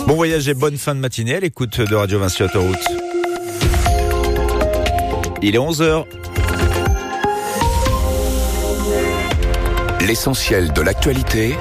Bon voyage et bonne fin de matinée à l'écoute de Radio Vinci Autoroute. Il est 11h. L'essentiel de l'actualité,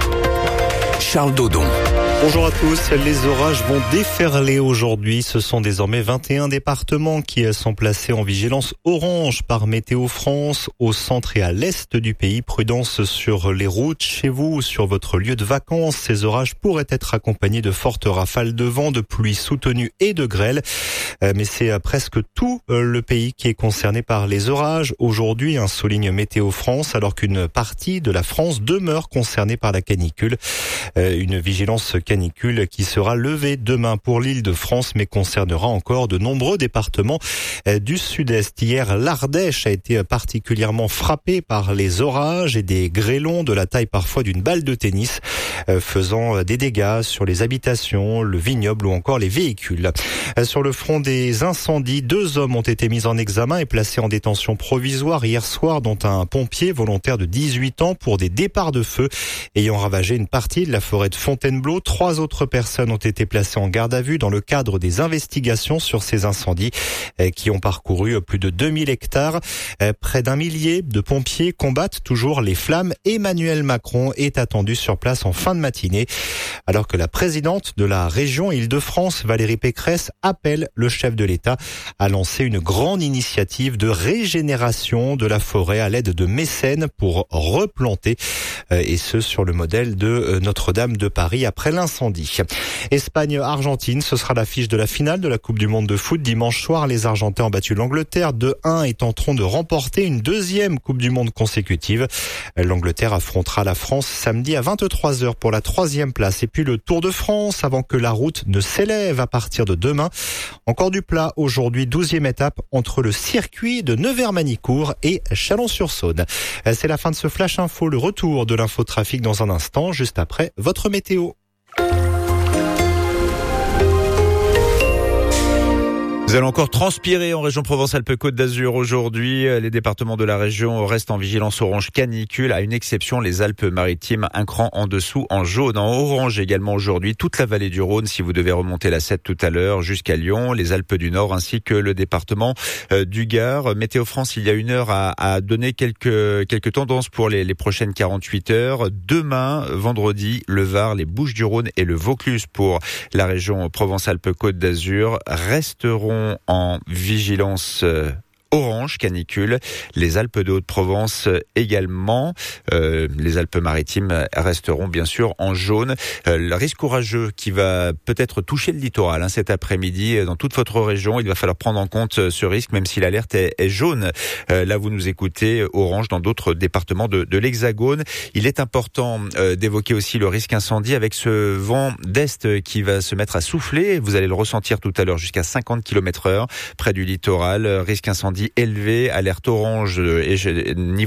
Charles Dodon. Bonjour à tous, les orages vont déferler aujourd'hui. Ce sont désormais 21 départements qui sont placés en vigilance orange par Météo France au centre et à l'est du pays. Prudence sur les routes, chez vous ou sur votre lieu de vacances. Ces orages pourraient être accompagnés de fortes rafales de vent, de pluie soutenue et de grêle. Mais c'est presque tout le pays qui est concerné par les orages. Aujourd'hui, souligne Météo France, alors qu'une partie de la France demeure concernée par la canicule. Une vigilance canicule qui sera levée demain pour l'Île-de-France, mais concernera encore de nombreux départements du sud-est. Hier, l'Ardèche a été particulièrement frappée par les orages et des grêlons de la taille parfois d'une balle de tennis, faisant des dégâts sur les habitations, le vignoble ou encore les véhicules. Sur le front des incendies, 2 hommes ont été mis en examen et placés en détention provisoire hier soir, dont un pompier volontaire de 18 ans pour des départs de feu ayant ravagé une partie de la forêt de Fontainebleau. 3 autres personnes ont été placées en garde à vue dans le cadre des investigations sur ces incendies qui ont parcouru plus de 2000 hectares. Près d'1 millier de pompiers combattent toujours les flammes. Emmanuel Macron est attendu sur place en fin de matinée, alors que la présidente de la région Île-de-France, Valérie Pécresse, appelle le chef de l'État à lancer une grande initiative de régénération de la forêt à l'aide de mécènes pour replanter, et ce sur le modèle de Notre-Dame de Paris après l'incendie. Espagne-Argentine, ce sera l'affiche de la finale de la Coupe du Monde de foot dimanche soir. Les Argentins ont battu l'Angleterre 2-1 et tenteront de remporter une 2e Coupe du Monde consécutive. L'Angleterre affrontera la France samedi à 23h pour la 3e place. Et puis le Tour de France avant que la route ne s'élève à partir de demain. Encore du plat aujourd'hui, 12e étape entre le circuit de Nevers-Manicourt et Chalon-sur-Saône. C'est la fin de ce Flash Info, le retour de l'infotrafic dans un instant, juste après votre météo. Nous allons encore transpirer en région Provence-Alpes-Côte d'Azur aujourd'hui. Les départements de la région restent en vigilance orange canicule, à une exception les Alpes-Maritimes, un cran en dessous en jaune. En orange également aujourd'hui, toute la vallée du Rhône si vous devez remonter la 7 tout à l'heure jusqu'à Lyon, les Alpes du Nord ainsi que le département du Gard. Météo France, il y a une heure, a donné quelques tendances pour les prochaines 48 heures. Demain, vendredi, le Var, les Bouches-du-Rhône et le Vaucluse pour la région Provence-Alpes-Côte d'Azur resteront en vigilance orange canicule, les Alpes de Haute-Provence également, les Alpes-Maritimes resteront bien sûr en jaune. Le risque orageux qui va peut-être toucher le littoral cet après-midi dans toute votre région, il va falloir prendre en compte ce risque même si l'alerte est jaune. Là vous nous écoutez, orange dans d'autres départements de l'Hexagone. Il est important d'évoquer aussi le risque incendie avec ce vent d'est qui va se mettre à souffler. Vous allez le ressentir tout à l'heure jusqu'à 50 km/h près du littoral. Risque incendie élevé, alerte orange et niveau